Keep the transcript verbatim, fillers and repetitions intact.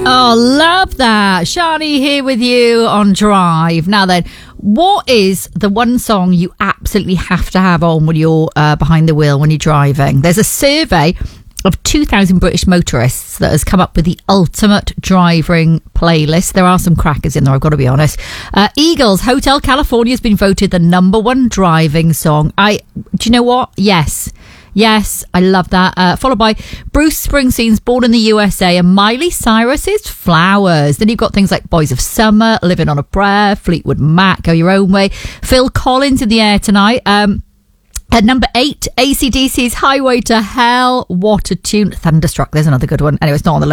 Oh, love that. Shani here with you on Drive. Now then, what is the one song you absolutely have to have on when you're uh, behind the wheel when you're driving? There's a survey of two thousand British motorists that has come up with the ultimate driving playlist. There are some crackers in there, I've got to be honest. Uh, Eagles, Hotel California has been voted the number one driving song. I, do you know what? Yes. Yes, I love that. Uh, followed by Bruce Springsteen's Born in the U S A and Miley Cyrus's Flowers. Then you've got things like Boys of Summer, Living on a Prayer, Fleetwood Mac, Go Your Own Way, Phil Collins in the air tonight. Um, At number eight, A C D C's Highway to Hell. What a tune. Thunderstruck, there's another good one. Anyway, it's not on the list.